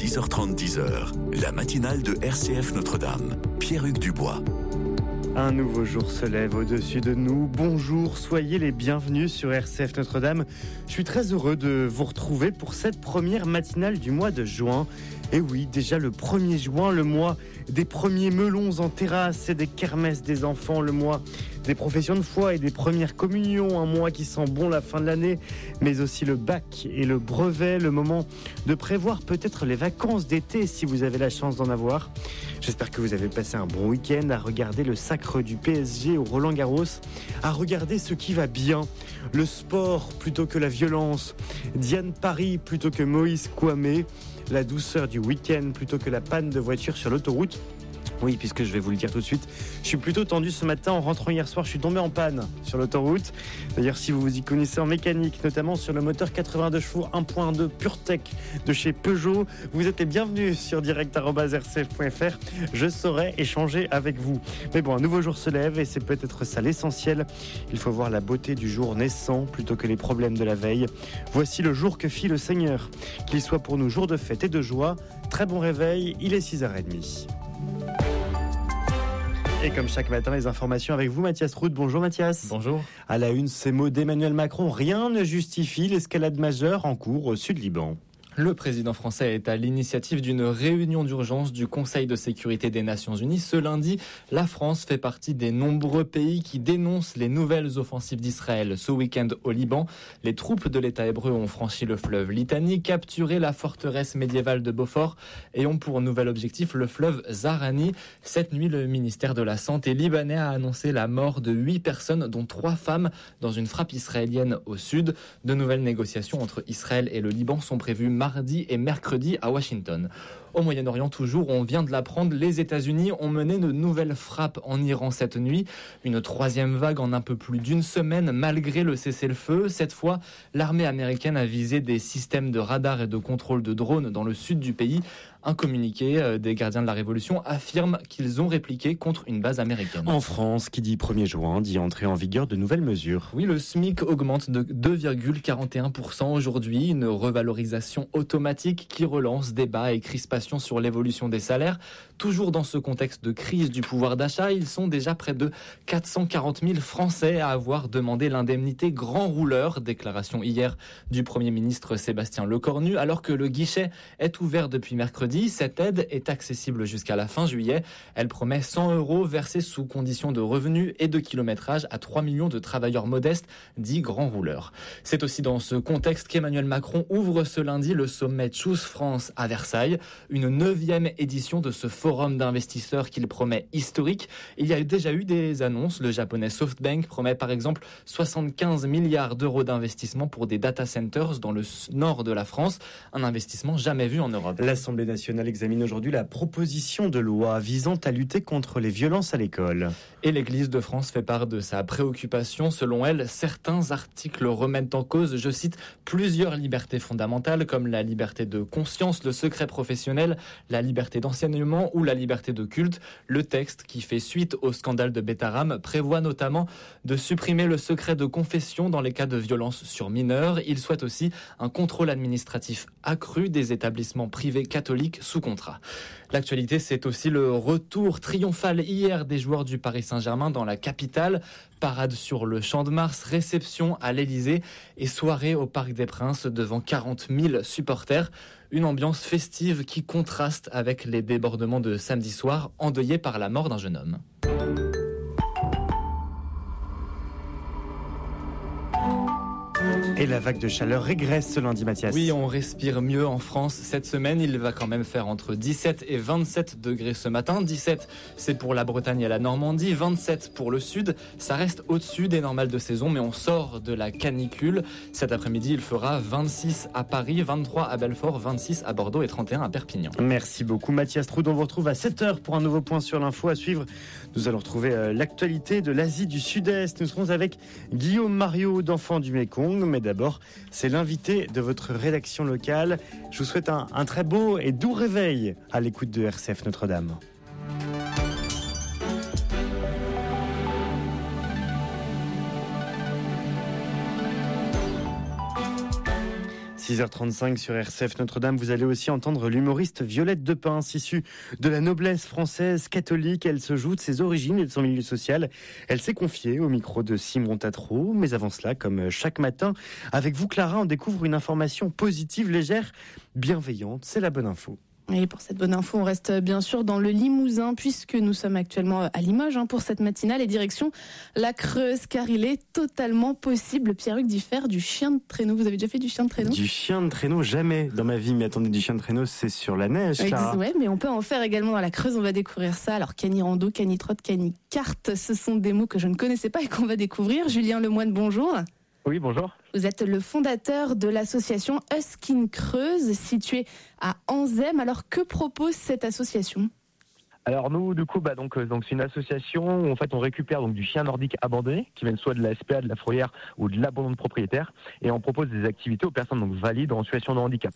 6h30, 10h, la matinale de RCF Notre-Dame. Pierre-Hugues Dubois. Un nouveau jour se lève au-dessus de nous. Bonjour, soyez les bienvenus sur RCF Notre-Dame. Je suis très heureux de vous retrouver pour cette première matinale du mois de juin. Et oui, déjà le 1er juin, le mois des premiers melons en terrasse et des kermesses des enfants, le mois des professions de foi et des premières communions, un mois qui sent bon la fin de l'année, mais aussi le bac et le brevet, le moment de prévoir peut-être les vacances d'été si vous avez la chance d'en avoir. J'espère que vous avez passé un bon week-end à regarder le sacre du PSG au Roland-Garros, à regarder ce qui va bien, le sport plutôt que la violence, Diane Paris plutôt que Moïse Kouamé, la douceur du week-end plutôt que la panne de voiture sur l'autoroute. Oui, puisque je vais vous le dire tout de suite, je suis plutôt tendu ce matin. En rentrant hier soir, je suis tombé en panne sur l'autoroute. D'ailleurs, si vous vous y connaissez en mécanique, notamment sur le moteur 82 chevaux 1.2 PureTech de chez Peugeot, vous êtes les bienvenus sur direct@rcf.fr. Je saurai échanger avec vous. Mais bon, un nouveau jour se lève et c'est peut-être ça l'essentiel. Il faut voir la beauté du jour naissant plutôt que les problèmes de la veille. Voici le jour que fit le Seigneur. Qu'il soit pour nous jour de fête et de joie. Très bon réveil, il est 6h30. Et comme chaque matin, les informations avec vous, Mathias Roud. Bonjour Mathias. Bonjour. À la une, ces mots d'Emmanuel Macron. Rien ne justifie l'escalade majeure en cours au Sud-Liban. Le président français est à l'initiative d'une réunion d'urgence du Conseil de sécurité des Nations Unies. Ce lundi, la France fait partie des nombreux pays qui dénoncent les nouvelles offensives d'Israël. Ce week-end au Liban, les troupes de l'État hébreu ont franchi le fleuve Litani, capturé la forteresse médiévale de Beaufort et ont pour nouvel objectif le fleuve Zahrani. Cette nuit, le ministère de la Santé libanais a annoncé la mort de 8 personnes, dont 3 femmes, dans une frappe israélienne au sud. De nouvelles négociations entre Israël et le Liban sont prévues mardi et mercredi à Washington. Au Moyen-Orient toujours, on vient de l'apprendre, les États-Unis ont mené de nouvelles frappes en Iran cette nuit. Une 3e vague en un peu plus d'une semaine malgré le cessez-le-feu. Cette fois, l'armée américaine a visé des systèmes de radar et de contrôle de drones dans le sud du pays. Un communiqué des gardiens de la Révolution affirme qu'ils ont répliqué contre une base américaine. En France, qui dit 1er juin, dit entrer en vigueur de nouvelles mesures. Oui, le SMIC augmente de 2,41% aujourd'hui, une revalorisation automatique qui relance débats et crispations sur l'évolution des salaires. Toujours dans ce contexte de crise du pouvoir d'achat, ils sont déjà près de 440 000 Français à avoir demandé l'indemnité grand rouleur. Déclaration hier du Premier ministre Sébastien Lecornu, alors que le guichet est ouvert depuis mercredi. Cette aide est accessible jusqu'à la fin juillet. Elle promet 100 € versés sous condition de revenus et de kilométrage à 3 millions de travailleurs modestes, dits grands rouleurs. C'est aussi dans ce contexte qu'Emmanuel Macron ouvre ce lundi le sommet Choose France à Versailles, une 9e édition de ce forum d'investisseurs qu'il promet historique. Il y a déjà eu des annonces. Le japonais SoftBank promet par exemple 75 milliards d'euros d'investissement pour des data centers dans le nord de la France, un investissement jamais vu en Europe. L'Assemblée nationale examine aujourd'hui la proposition de loi visant à lutter contre les violences à l'école. Et l'Église de France fait part de sa préoccupation. Selon elle, certains articles remettent en cause, je cite, plusieurs libertés fondamentales comme la liberté de conscience, le secret professionnel, la liberté d'enseignement ou la liberté de culte. Le texte, qui fait suite au scandale de Betaram, prévoit notamment de supprimer le secret de confession dans les cas de violence sur mineurs. Il souhaite aussi un contrôle administratif accru des établissements privés catholiques sous contrat. L'actualité, c'est aussi le retour triomphal hier des joueurs du Paris Saint-Germain dans la capitale. Parade sur le Champ de Mars, réception à l'Elysée et soirée au Parc des Princes devant 40 000 supporters. Une ambiance festive qui contraste avec les débordements de samedi soir endeuillés par la mort d'un jeune homme. Et la vague de chaleur régresse ce lundi, Mathias. Oui, on respire mieux en France cette semaine. Il va quand même faire entre 17 et 27 degrés ce matin. 17, c'est pour la Bretagne et la Normandie. 27 pour le sud. Ça reste au-dessus des normales de saison, mais on sort de la canicule. Cet après-midi, il fera 26 à Paris, 23 à Belfort, 26 à Bordeaux et 31 à Perpignan. Merci beaucoup, Mathias Roud. On vous retrouve à 7h pour un nouveau point sur l'info à suivre. Nous allons retrouver l'actualité de l'Asie du Sud-Est. Nous serons avec Guillaume Mariot d'Enfants du Mékong. Mais d'abord, c'est l'invité de votre rédaction locale. Je vous souhaite un très beau et doux réveil à l'écoute de RCF Notre-Dame. 6h35 sur RCF Notre-Dame, vous allez aussi entendre l'humoriste Violette Depince, issue de la noblesse française catholique. Elle se joue de ses origines et de son milieu social. Elle s'est confiée au micro de Simon Tatro. Mais avant cela, comme chaque matin, avec vous Clara, on découvre une information positive, légère, bienveillante. C'est la bonne info. Et pour cette bonne info, on reste bien sûr dans le Limousin puisque nous sommes actuellement à Limoges pour cette matinale et direction la Creuse car il est totalement possible, Pierre-Hugues, d'y faire du chien de traîneau. Vous avez déjà fait du chien de traîneau ? Du chien de traîneau, jamais dans ma vie. Mais attendez, du chien de traîneau, c'est sur la neige, Clara. Ouais, mais on peut en faire également dans la Creuse. On va découvrir ça. Alors, cani-rando, cani-trotte, cani-carte, ce sont des mots que je ne connaissais pas et qu'on va découvrir. Julien Lemoine, bonjour. Oui, bonjour. Vous êtes le fondateur de l'association Huskin Creuse, située à Anzem. Alors, que propose cette association ? Alors nous, du coup, donc c'est une association où en fait on récupère donc du chien nordique abandonné, qui viennent soit de la SPA, de la fourrière ou de l'abandon de propriétaire, et on propose des activités aux personnes donc valides en situation de handicap.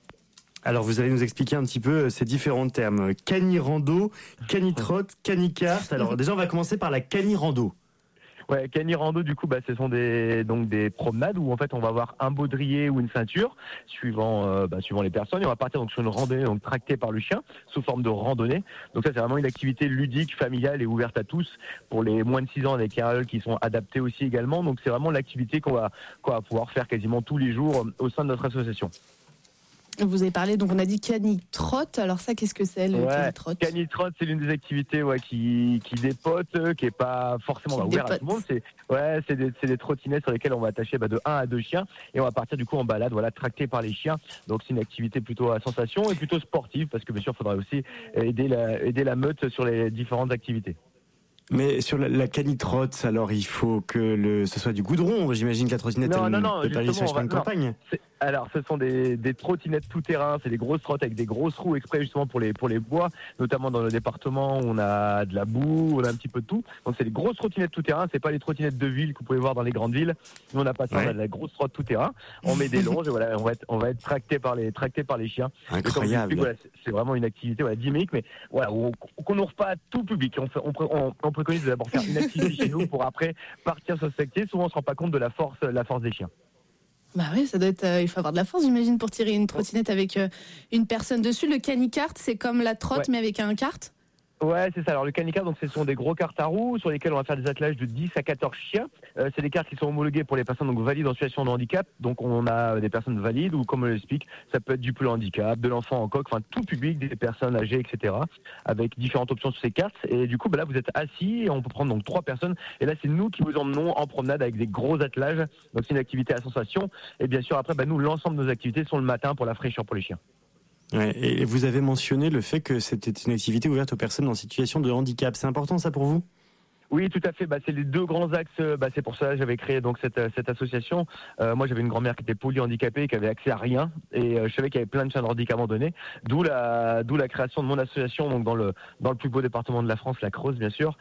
Alors vous allez nous expliquer un petit peu ces différents termes. Cani-rando, cani-trotte, cani-carte. Alors déjà on va commencer par la cani-rando. Ouais, cani-rando, du coup, ce sont des promenades où en fait on va avoir un baudrier ou une ceinture suivant les personnes, et on va partir donc sur une randonnée donc tractée par le chien sous forme de randonnée. Donc ça c'est vraiment une activité ludique, familiale et ouverte à tous pour les moins de 6 ans avec carrioles qui sont adaptées aussi également. Donc c'est vraiment l'activité qu'on va pouvoir faire quasiment tous les jours au sein de notre association. Vous avez parlé, donc on a dit cani-trotte. Alors ça, qu'est-ce que c'est le cani-trotte ? Cani-trotte, c'est l'une des activités qui dépote, qui est pas forcément ouverte à tout le monde. C'est des trottinettes sur lesquelles on va attacher de 1 à 2 chiens et on va partir du coup en balade, tracté par les chiens. Donc c'est une activité plutôt à sensation et plutôt sportive parce que bien sûr, il faudra aussi aider la meute sur les différentes activités. Mais sur la cani-trotte, alors il faut que ce soit du goudron. J'imagine que la trottinette ne peut pas aller sur une campagne. Alors, ce sont des trottinettes tout-terrain, c'est des grosses trottes avec des grosses roues exprès justement pour les bois, notamment dans le département où on a de la boue, on a un petit peu de tout. Donc c'est des grosses trottinettes tout-terrain, c'est pas les trottinettes de ville que vous pouvez voir dans les grandes villes. Nous on n'a pas ça, on a de la grosse trotte tout-terrain. On met des longes et on va être tracté par les chiens. Incroyable. C'est vraiment une activité dynamique, mais qu'on n'ouvre pas à tout public. On préconise d'abord faire une activité chez nous pour après partir sur cette activité. Souvent on se rend pas compte de la force des chiens. Bah oui, ça doit être. Il faut avoir de la force, j'imagine, pour tirer une trottinette avec une personne dessus. Le cani-kart, c'est comme la trotte, mais avec un kart. Ouais, c'est ça. Alors le cani-kart, donc ce sont des gros cartes à roues sur lesquels on va faire des attelages de 10 à 14 chiens. C'est des cartes qui sont homologuées pour les personnes donc valides en situation de handicap. Donc on a des personnes valides ou comme on l'explique, ça peut être du polyhandicap, de l'enfant en coque, tout public, des personnes âgées, etc. Avec différentes options sur ces cartes. Et du coup, là vous êtes assis et on peut prendre donc 3 personnes. Et là c'est nous qui vous emmenons en promenade avec des gros attelages. Donc c'est une activité à sensation. Et bien sûr après, nous l'ensemble de nos activités sont le matin pour la fraîcheur pour les chiens. Ouais, et vous avez mentionné le fait que c'était une activité ouverte aux personnes en situation de handicap. C'est important ça pour vous ? Oui, tout à fait. C'est les 2 grands axes. C'est pour ça que j'avais créé donc cette association. Moi, j'avais une grand-mère qui était polyhandicapée, qui avait accès à rien, et je savais qu'il y avait plein de chiens nordiques abandonnés. D'où la création de mon association, donc dans le plus beau département de la France, la Creuse, bien sûr.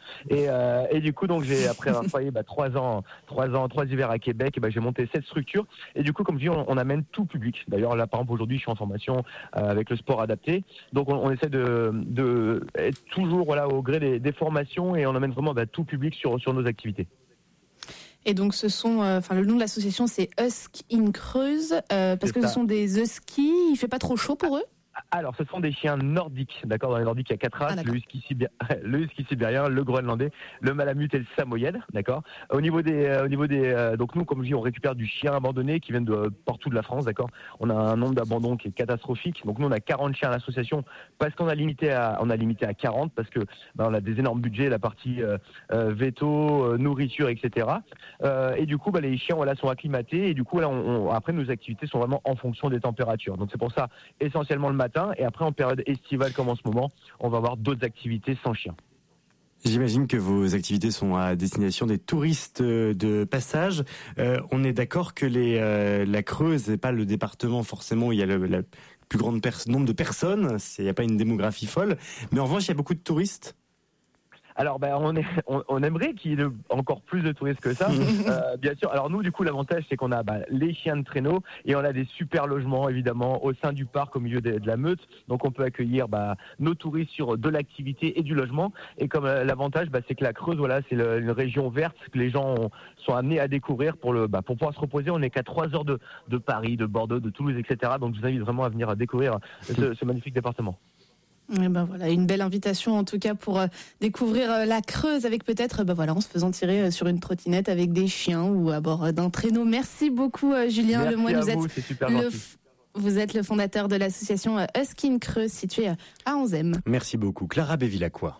Et du coup, donc j'ai après avoir travaillé 3 hivers à Québec, j'ai monté cette structure. Et du coup, comme je dis, on amène tout public. D'ailleurs, là, par exemple, aujourd'hui, je suis en formation avec le sport adapté. Donc, on essaie de être toujours au gré des formations et on amène vraiment tout public sur nos activités. Et donc ce sont, le nom de l'association c'est Huskin Creuse, parce que ce sont des huskies, il fait pas trop chaud pour eux ? Alors, ce sont des chiens nordiques, d'accord. Dans les nordiques, il y a 4 races, le husky sibérien, le groenlandais, le malamute et le samoyède, d'accord. Au niveau des, donc nous, comme je dis, on récupère du chien abandonné qui viennent de partout de la France, d'accord. On a un nombre d'abandons qui est catastrophique. Donc nous, on a 40 chiens à l'association parce qu'on a limité à 40 parce que on a des énormes budgets, la partie veto, nourriture, etc. Et du coup, les chiens sont acclimatés et du coup, après nos activités sont vraiment en fonction des températures. Donc c'est pour ça essentiellement le matin, et après en période estivale comme en ce moment, on va avoir d'autres activités sans chien. J'imagine que vos activités sont à destination des touristes de passage. On est d'accord que la Creuse n'est pas le département forcément où il y a le plus grand nombre de personnes, il n'y a pas une démographie folle, mais en revanche il y a beaucoup de touristes. Alors, on aimerait qu'il y ait encore plus de touristes que ça, bien sûr. Alors nous, du coup, l'avantage, c'est qu'on a les chiens de traîneau et on a des super logements, évidemment, au sein du parc, au milieu de la Meute. Donc, on peut accueillir nos touristes sur de l'activité et du logement. Et comme l'avantage, c'est que la Creuse, voilà, c'est une région verte que les gens sont amenés à découvrir pour pouvoir se reposer. On n'est qu'à 3 heures de Paris, de Bordeaux, de Toulouse, etc. Donc, je vous invite vraiment à venir découvrir ce magnifique département. Et voilà, une belle invitation en tout cas pour découvrir la Creuse avec peut-être en se faisant tirer sur une trottinette avec des chiens ou à bord d'un traîneau. Merci beaucoup Julien Lemoine, vous êtes le fondateur de l'association Husky Creuse située à Anzem. Merci beaucoup Clara Bévilacqua.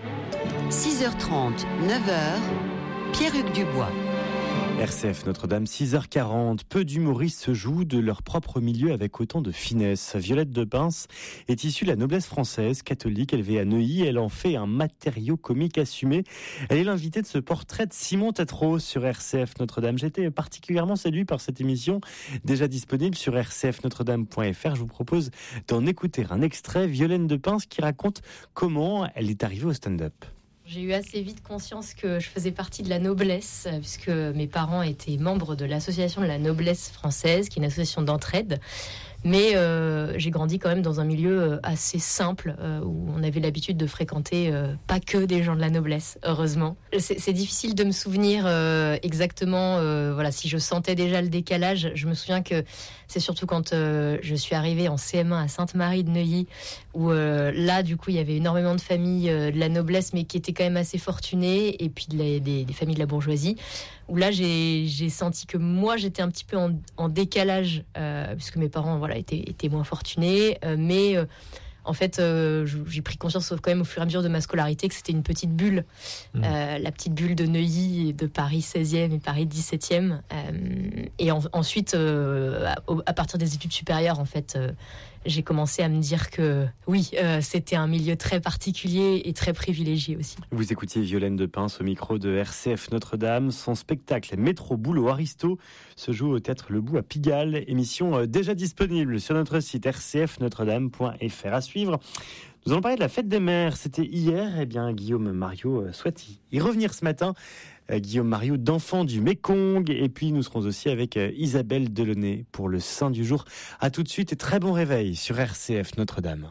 6h30, 9h, Pierre-Hugues Dubois. RCF Notre-Dame, 6h40. Peu d'humoristes se jouent de leur propre milieu avec autant de finesse. Violette de Pince est issue de la noblesse française, catholique, élevée à Neuilly. Elle en fait un matériau comique assumé. Elle est l'invitée de ce portrait de Simon Tétrault sur RCF Notre-Dame. J'étais particulièrement séduit par cette émission, déjà disponible sur rcfnotredame.fr. Je vous propose d'en écouter un extrait. Violette de Pince qui raconte comment elle est arrivée au stand-up. J'ai eu assez vite conscience que je faisais partie de la noblesse, puisque mes parents étaient membres de l'association de la noblesse française, qui est une association d'entraide. Mais j'ai grandi quand même dans un milieu assez simple, où on avait l'habitude de fréquenter pas que des gens de la noblesse, heureusement. C'est difficile de me souvenir exactement si je sentais déjà le décalage. Je me souviens que c'est surtout quand je suis arrivée en CM1 à Sainte-Marie de Neuilly, où là, du coup, il y avait énormément de familles de la noblesse, mais qui étaient quand même assez fortunées, et puis des familles de la bourgeoisie, où là, j'ai senti que moi, j'étais un petit peu en décalage, puisque mes parents étaient moins fortunés, mais en fait, j'ai pris conscience quand même au fur et à mesure de ma scolarité que c'était une petite bulle, la petite bulle de Neuilly, de Paris 16e et Paris 17e. Et ensuite, à partir des études supérieures, en fait, j'ai commencé à me dire que oui, c'était un milieu très particulier et très privilégié aussi. Vous écoutiez Violaine de Pince au micro de RCF Notre-Dame. Son spectacle Métro Boulot Aristo se joue au Théâtre Le Bout à Pigalle. Émission déjà disponible sur notre site rcfnotredame.fr. À suivre, nous allons parler de la fête des mères. C'était hier. Eh bien, Guillaume Mariot souhaite y revenir ce matin. Guillaume Mariot d'Enfants du Mékong. Et puis nous serons aussi avec Isabelle Delaunay pour le Saint du jour. À tout de suite et très bon réveil sur RCF Notre-Dame.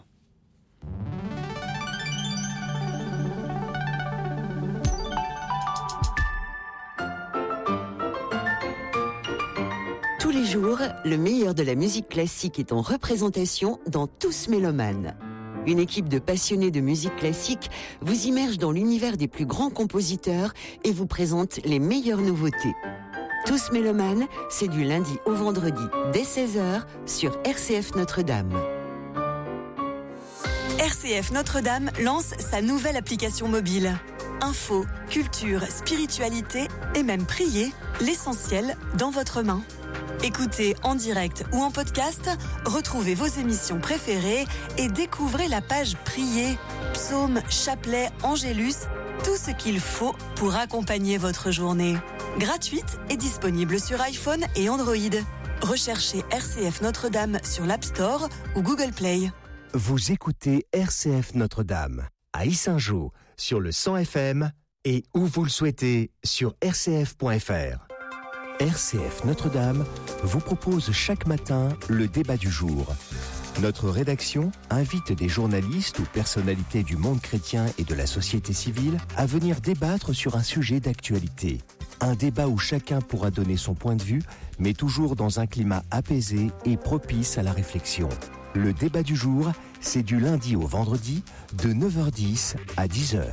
Tous les jours, le meilleur de la musique classique est en représentation dans Tous Mélomanes. Une équipe de passionnés de musique classique vous immerge dans l'univers des plus grands compositeurs et vous présente les meilleures nouveautés. Tous Mélomanes, c'est du lundi au vendredi dès 16h sur RCF Notre-Dame. RCF Notre-Dame lance sa nouvelle application mobile. Info, culture, spiritualité et même prier, l'essentiel dans votre main. Écoutez en direct ou en podcast, retrouvez vos émissions préférées et découvrez la page Prier, psaumes, chapelets, angélus, tout ce qu'il faut pour accompagner votre journée. Gratuite et disponible sur iPhone et Android. Recherchez RCF Notre-Dame sur l'App Store ou Google Play. Vous écoutez RCF Notre-Dame à Yssingeaux sur le 100 FM et où vous le souhaitez sur rcf.fr. RCF Notre-Dame vous propose chaque matin le débat du jour. Notre rédaction invite des journalistes ou personnalités du monde chrétien et de la société civile à venir débattre sur un sujet d'actualité. Un débat où chacun pourra donner son point de vue, mais toujours dans un climat apaisé et propice à la réflexion. Le débat du jour, c'est du lundi au vendredi, de 9h10 à 10h.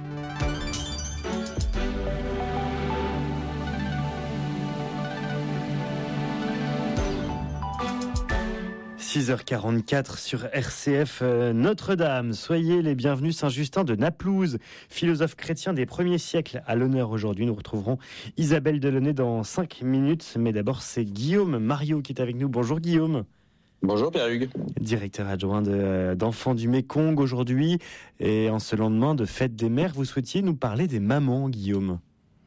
– 6h44 sur RCF Notre-Dame. Soyez les bienvenus. Saint-Justin de Naplouse, philosophe chrétien des premiers siècles, à l'honneur aujourd'hui. Nous retrouverons Isabelle Delaunay dans 5 minutes. Mais d'abord, c'est Guillaume Mariot qui est avec nous. Bonjour Guillaume. Bonjour Pierre-Hugues. Directeur adjoint d'Enfants du Mékong aujourd'hui. Et en ce lendemain de Fête des Mères, vous souhaitiez nous parler des mamans, Guillaume.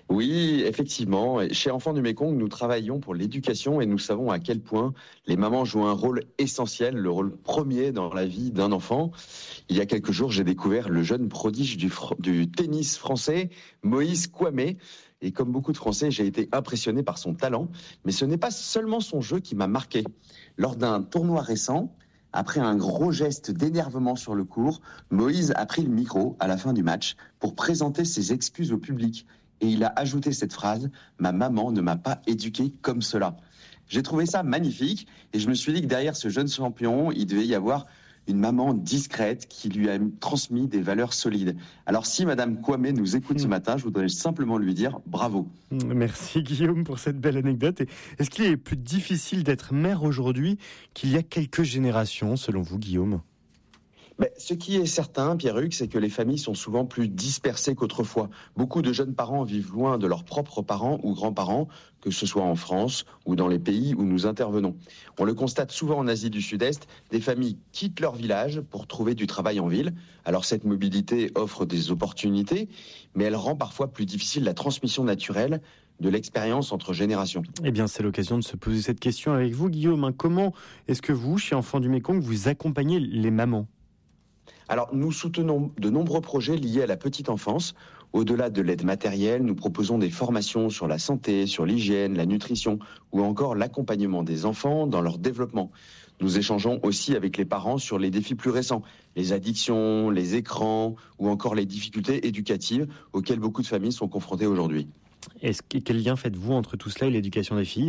Oui, effectivement. Chez Enfants du Mékong, nous travaillons pour l'éducation et nous savons à quel point les mamans jouent un rôle essentiel, le rôle premier dans la vie d'un enfant. Il y a quelques jours, j'ai découvert le jeune prodige du tennis français, Moïse Kouamé. Et comme beaucoup de Français, j'ai été impressionné par son talent. Mais ce n'est pas seulement son jeu qui m'a marqué. Lors d'un tournoi récent, après un gros geste d'énervement sur le court, Moïse a pris le micro à la fin du match pour présenter ses excuses au public. Et il a ajouté cette phrase « Ma maman ne m'a pas éduqué comme cela ». J'ai trouvé ça magnifique et je me suis dit que derrière ce jeune champion, il devait y avoir une maman discrète qui lui a transmis des valeurs solides. Alors si Madame Kouamé nous écoute ce matin, je voudrais simplement lui dire bravo. Merci Guillaume pour cette belle anecdote. Et est-ce qu'il est plus difficile d'être mère aujourd'hui qu'il y a quelques générations, selon vous Guillaume ? Ce qui est certain, Pierre-Hugues, c'est que les familles sont souvent plus dispersées qu'autrefois. Beaucoup de jeunes parents vivent loin de leurs propres parents ou grands-parents, que ce soit en France ou dans les pays où nous intervenons. On le constate souvent en Asie du Sud-Est, des familles quittent leur village pour trouver du travail en ville. Alors cette mobilité offre des opportunités, mais elle rend parfois plus difficile la transmission naturelle de l'expérience entre générations. Eh bien, c'est l'occasion de se poser cette question avec vous, Guillaume. Comment est-ce que vous, chez Enfants du Mékong, vous accompagnez les mamans ? Alors, nous soutenons de nombreux projets liés à la petite enfance. Au-delà de l'aide matérielle, nous proposons des formations sur la santé, sur l'hygiène, la nutrition ou encore l'accompagnement des enfants dans leur développement. Nous échangeons aussi avec les parents sur les défis plus récents, les addictions, les écrans ou encore les difficultés éducatives auxquelles beaucoup de familles sont confrontées aujourd'hui. Quel lien faites-vous entre tout cela et l'éducation des filles ?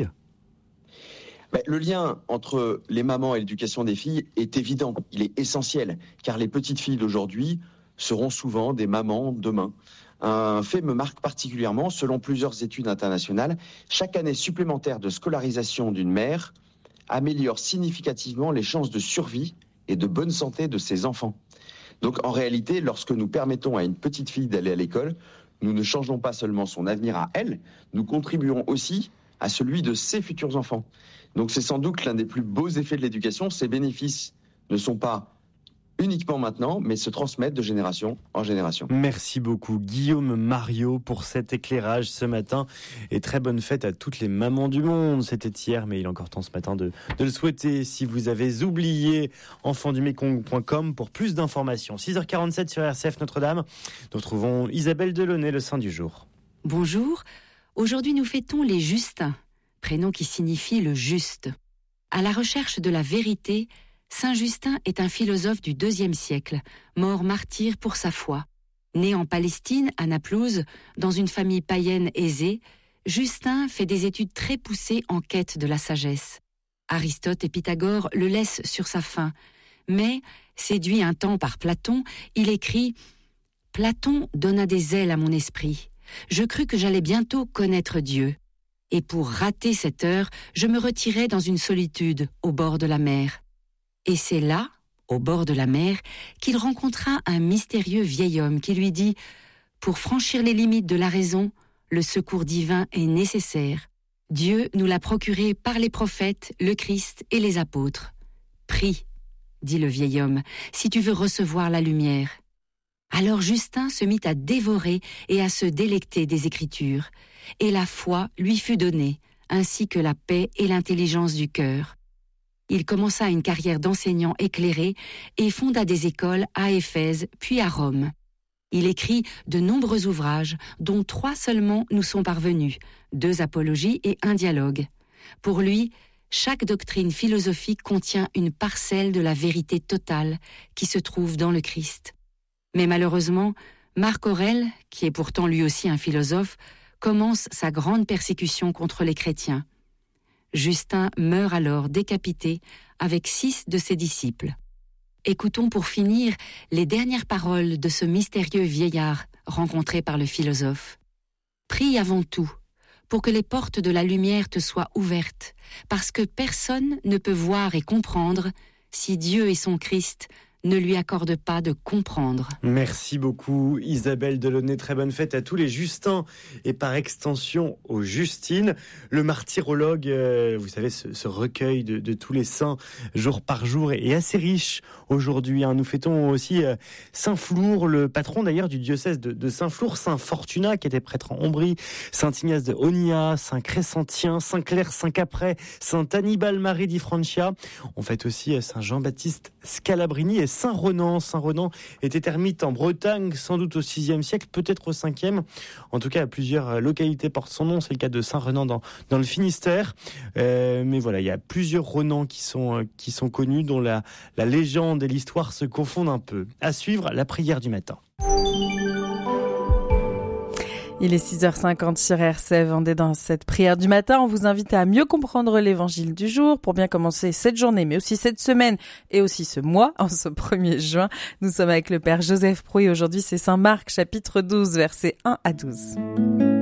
Le lien entre les mamans et l'éducation des filles est évident, il est essentiel, car les petites filles d'aujourd'hui seront souvent des mamans demain. Un fait me marque particulièrement, selon plusieurs études internationales, chaque année supplémentaire de scolarisation d'une mère améliore significativement les chances de survie et de bonne santé de ses enfants. Donc en réalité, lorsque nous permettons à une petite fille d'aller à l'école, nous ne changeons pas seulement son avenir à elle, nous contribuons aussi à celui de ses futurs enfants. Donc c'est sans doute l'un des plus beaux effets de l'éducation. Ces bénéfices ne sont pas uniquement maintenant, mais se transmettent de génération en génération. Merci beaucoup Guillaume Mariot pour cet éclairage ce matin. Et très bonne fête à toutes les mamans du monde. C'était hier, mais il est encore temps ce matin de le souhaiter. Si vous avez oublié, enfantsdumekong.com pour plus d'informations. 6h47 sur RCF Notre-Dame. Nous retrouvons Isabelle Delaunay, le saint du jour. Bonjour. Aujourd'hui, nous fêtons les Justins, prénom qui signifie le juste. À la recherche de la vérité, Saint Justin est un philosophe du IIe siècle, mort martyr pour sa foi. Né en Palestine, à Naplouse, dans une famille païenne aisée, Justin fait des études très poussées en quête de la sagesse. Aristote et Pythagore le laissent sur sa faim, mais, séduit un temps par Platon, il écrit « Platon donna des ailes à mon esprit. Je crus que j'allais bientôt connaître Dieu. Et pour rater cette heure, je me retirai dans une solitude au bord de la mer. Et c'est là, au bord de la mer, qu'il rencontra un mystérieux vieil homme qui lui dit « Pour franchir les limites de la raison, le secours divin est nécessaire. Dieu nous l'a procuré par les prophètes, le Christ et les apôtres. Prie, dit le vieil homme, si tu veux recevoir la lumière. » Alors Justin se mit à dévorer et à se délecter des Écritures, et la foi lui fut donnée, ainsi que la paix et l'intelligence du cœur. Il commença une carrière d'enseignant éclairé et fonda des écoles à Éphèse puis à Rome. Il écrit de nombreux ouvrages, dont 3 seulement nous sont parvenus, 2 apologies et 1 dialogue. Pour lui, chaque doctrine philosophique contient une parcelle de la vérité totale qui se trouve dans le Christ. Mais malheureusement, Marc Aurèle, qui est pourtant lui aussi un philosophe, commence sa grande persécution contre les chrétiens. Justin meurt alors décapité avec 6 de ses disciples. Écoutons pour finir les dernières paroles de ce mystérieux vieillard rencontré par le philosophe. « Prie avant tout, pour que les portes de la lumière te soient ouvertes, parce que personne ne peut voir et comprendre, si Dieu et son Christ ne lui accorde pas de comprendre. Merci beaucoup Isabelle Delaunay, très bonne fête à tous les Justins et par extension aux Justines. Le martyrologue, vous savez, ce recueil de tous les saints jour par jour est assez riche aujourd'hui. Nous fêtons aussi Saint Flour, le patron d'ailleurs du diocèse de Saint Flour, Saint Fortunat qui était prêtre en Ombrie, Saint Ignace de Onia, Saint Crescentien, Saint Claire, Saint Capret, Saint Annibal Marie di Francia. On fête aussi Saint Jean-Baptiste Scalabrini et Saint Renan. Saint Renan était ermite en Bretagne, sans doute au VIe siècle, peut-être au 5e. En tout cas, plusieurs localités portent son nom. C'est le cas de Saint Renan dans le Finistère. Mais voilà, il y a plusieurs Renans qui sont connus, dont la légende et l'histoire se confondent un peu. À suivre, la prière du matin. Il est 6h50 sur RCF. On est dans cette prière du matin. On vous invite à mieux comprendre l'évangile du jour pour bien commencer cette journée, mais aussi cette semaine et aussi ce mois, en ce 1er juin. Nous sommes avec le Père Joseph Prouy. Aujourd'hui, c'est Saint Marc, chapitre 12, versets 1 à 12.